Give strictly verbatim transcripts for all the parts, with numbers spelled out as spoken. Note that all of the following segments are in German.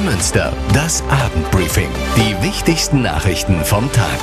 Münster, das Abendbriefing. Die wichtigsten Nachrichten vom Tag.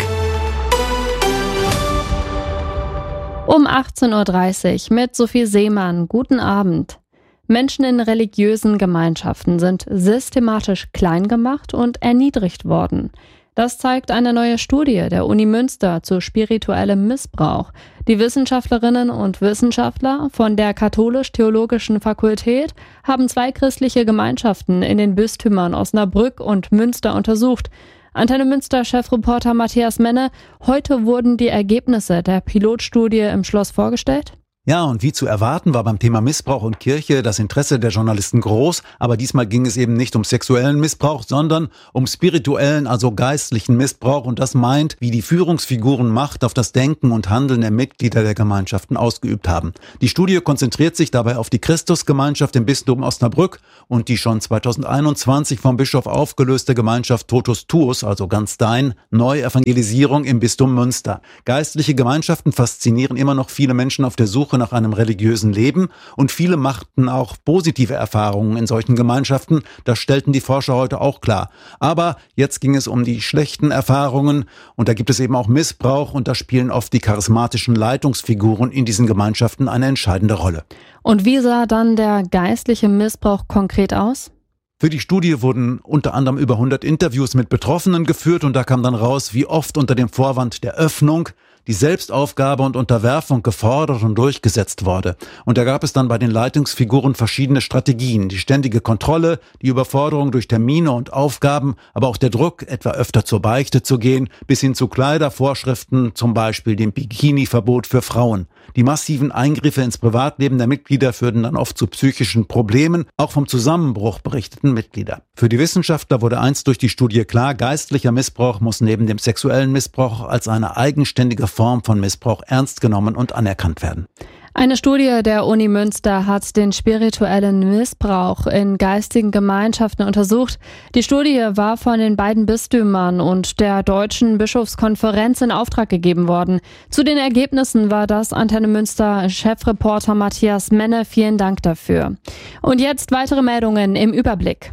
Um achtzehn Uhr dreißig mit Sophie Seemann. Guten Abend. Menschen in religiösen Gemeinschaften sind systematisch klein gemacht und erniedrigt worden. Das zeigt eine neue Studie der Uni Münster zu spirituellem Missbrauch. Die Wissenschaftlerinnen und Wissenschaftler von der Katholisch-Theologischen Fakultät haben zwei christliche Gemeinschaften in den Bistümern Osnabrück und Münster untersucht. Antenne Münster-Chefreporter Matthias Menne, heute wurden die Ergebnisse der Pilotstudie im Schloss vorgestellt. Ja, und wie zu erwarten war beim Thema Missbrauch und Kirche das Interesse der Journalisten groß, aber diesmal ging es eben nicht um sexuellen Missbrauch, sondern um spirituellen, also geistlichen Missbrauch, und das meint, wie die Führungsfiguren Macht auf das Denken und Handeln der Mitglieder der Gemeinschaften ausgeübt haben. Die Studie konzentriert sich dabei auf die Christusgemeinschaft im Bistum Osnabrück und die schon zweitausendeinundzwanzig vom Bischof aufgelöste Gemeinschaft Totus Tuus, also ganz dein, Neuevangelisierung im Bistum Münster. Geistliche Gemeinschaften faszinieren immer noch viele Menschen auf der Suche nach einem religiösen Leben, und viele machten auch positive Erfahrungen in solchen Gemeinschaften. Das stellten die Forscher heute auch klar. Aber jetzt ging es um die schlechten Erfahrungen, und da gibt es eben auch Missbrauch, und da spielen oft die charismatischen Leitungsfiguren in diesen Gemeinschaften eine entscheidende Rolle. Und wie sah dann der geistliche Missbrauch konkret aus? Für die Studie wurden unter anderem über hundert Interviews mit Betroffenen geführt, und da kam dann raus, wie oft unter dem Vorwand der Öffnung die Selbstaufgabe und Unterwerfung gefordert und durchgesetzt wurde. Und da gab es dann bei den Leitungsfiguren verschiedene Strategien. Die ständige Kontrolle, die Überforderung durch Termine und Aufgaben, aber auch der Druck, etwa öfter zur Beichte zu gehen, bis hin zu Kleidervorschriften, zum Beispiel dem Bikini-Verbot für Frauen. Die massiven Eingriffe ins Privatleben der Mitglieder führten dann oft zu psychischen Problemen, auch vom Zusammenbruch berichteten Mitglieder. Für die Wissenschaftler wurde eins durch die Studie klar: geistlicher Missbrauch muss neben dem sexuellen Missbrauch als eine eigenständige Form von Missbrauch ernst genommen und anerkannt werden. Eine Studie der Uni Münster hat den spirituellen Missbrauch in geistigen Gemeinschaften untersucht. Die Studie war von den beiden Bistümern und der Deutschen Bischofskonferenz in Auftrag gegeben worden. Zu den Ergebnissen war das Antenne Münster Chefreporter Matthias Menne. Vielen Dank dafür. Und jetzt weitere Meldungen im Überblick.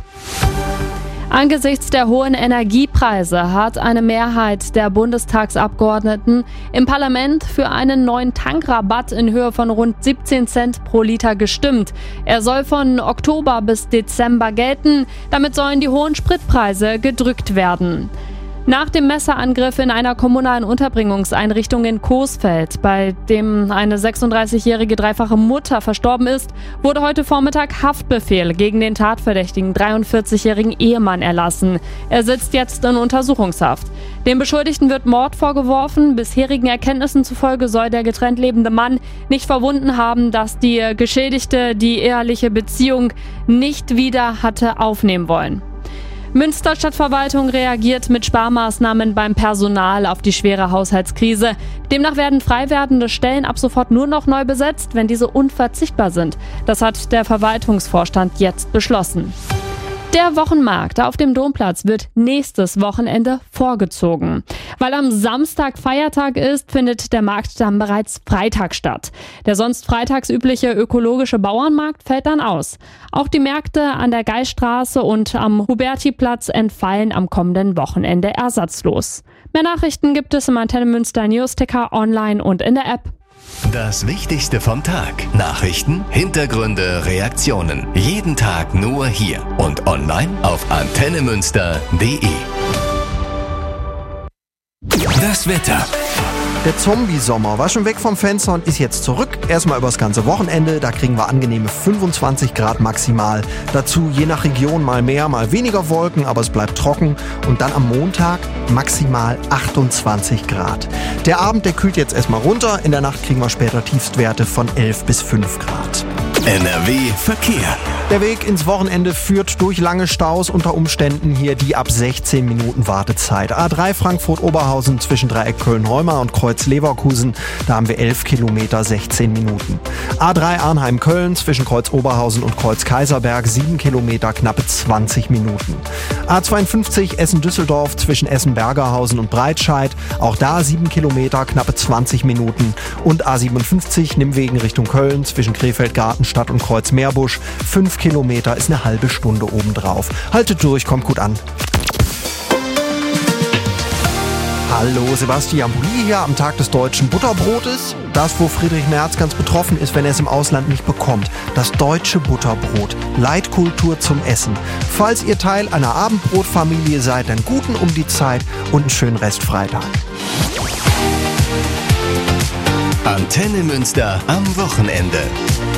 Angesichts der hohen Energiepreise hat eine Mehrheit der Bundestagsabgeordneten im Parlament für einen neuen Tankrabatt in Höhe von rund siebzehn Cent pro Liter gestimmt. Er soll von Oktober bis Dezember gelten. Damit sollen die hohen Spritpreise gedrückt werden. Nach dem Messerangriff in einer kommunalen Unterbringungseinrichtung in Coesfeld, bei dem eine sechsunddreißigjährige dreifache Mutter verstorben ist, wurde heute Vormittag Haftbefehl gegen den tatverdächtigen dreiundvierzigjährigen Ehemann erlassen. Er sitzt jetzt in Untersuchungshaft. Dem Beschuldigten wird Mord vorgeworfen. Bisherigen Erkenntnissen zufolge soll der getrennt lebende Mann nicht verwunden haben, dass die Geschädigte die eheliche Beziehung nicht wieder hatte aufnehmen wollen. Münster Stadtverwaltung reagiert mit Sparmaßnahmen beim Personal auf die schwere Haushaltskrise. Demnach werden frei werdende Stellen ab sofort nur noch neu besetzt, wenn diese unverzichtbar sind. Das hat der Verwaltungsvorstand jetzt beschlossen. Der Wochenmarkt auf dem Domplatz wird nächstes Wochenende vorgezogen. Weil am Samstag Feiertag ist, findet der Markt dann bereits Freitag statt. Der sonst freitags übliche ökologische Bauernmarkt fällt dann aus. Auch die Märkte an der Geisstraße und am Hubertiplatz entfallen am kommenden Wochenende ersatzlos. Mehr Nachrichten gibt es im Antenne Münster Newsticker online und in der App. Das Wichtigste vom Tag. Nachrichten, Hintergründe, Reaktionen. Jeden Tag nur hier und online auf antenne münster punkt de. Das Wetter. Der Zombie-Sommer war schon weg vom Fenster und ist jetzt zurück. Erstmal übers ganze Wochenende, da kriegen wir angenehme fünfundzwanzig Grad maximal. Dazu je nach Region mal mehr, mal weniger Wolken, aber es bleibt trocken. Und dann am Montag maximal achtundzwanzig Grad. Der Abend, der kühlt jetzt erstmal runter. In der Nacht kriegen wir später Tiefstwerte von elf bis fünf Grad. N R W Verkehr. Der Weg ins Wochenende führt durch lange Staus, unter Umständen hier die ab sechzehn Minuten Wartezeit. A drei Frankfurt-Oberhausen zwischen Dreieck Köln-Heumar und Kreuz Leverkusen, da haben wir elf Kilometer, sechzehn Minuten. A drei Arnheim-Köln zwischen Kreuz Oberhausen und Kreuz Kaiserberg, sieben Kilometer, knappe zwanzig Minuten. A zweiundfünfzig Essen-Düsseldorf zwischen Essen-Bergerhausen und Breitscheid, auch da sieben Kilometer, knappe zwanzig Minuten. Und A siebenundfünfzig Nimmwegen Richtung Köln zwischen Krefeld-Gartenstadt und Kreuz Meerbusch, fünf elf Kilometer ist eine halbe Stunde obendrauf. Haltet durch, kommt gut an. Hallo, Sebastian Bulli hier am Tag des deutschen Butterbrotes. Das, wo Friedrich Merz ganz betroffen ist, wenn er es im Ausland nicht bekommt. Das deutsche Butterbrot. Leitkultur zum Essen. Falls ihr Teil einer Abendbrotfamilie seid, dann guten um die Zeit und einen schönen Restfreitag. Antenne Münster am Wochenende.